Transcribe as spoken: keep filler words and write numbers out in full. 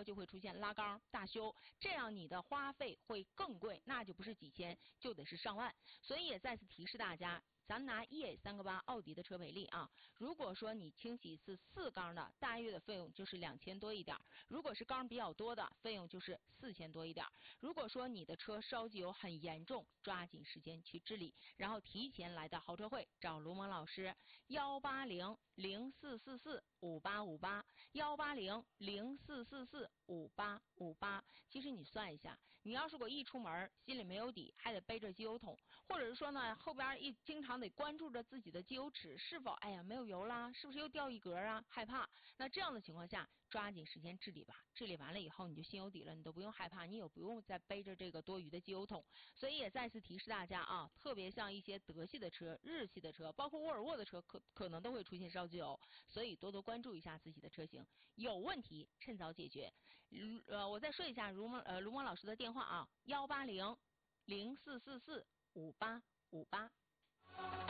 就会出现拉缸大修，这样你的花费会更贵，那就不是几千，就得是上万。所以也再次提示大家。咱们拿 E A 三个八奥迪的车为例啊，如果说你清洗一次四缸的，大约的费用就是两千多一点；如果是缸比较多的，费用就是四千多一点。如果说你的车烧机油很严重，抓紧时间去治理，然后提前来到豪车会找卢萌老师，幺八零零四四四五八五八，幺八零零四四四五八五八。其实你算一下，你要是我一出门心里没有底，还得背着机油桶，或者是说呢后边一经常得关注着自己的机油尺是否哎呀没有油啦，是不是又掉一格啊？害怕。那这样的情况下，抓紧时间治理吧。治理完了以后，你就心有底了，你都不用害怕，你也不用再背着这个多余的机油桶。所以也再次提示大家啊，特别像一些德系的车、日系的车，包括沃尔沃的车，可可能都会出现烧机油，所以多多关注一下自己的车型，有问题趁早解决。呃，我再说一下卢萌呃卢萌老师的电话啊，幺八零零四四四五八五八。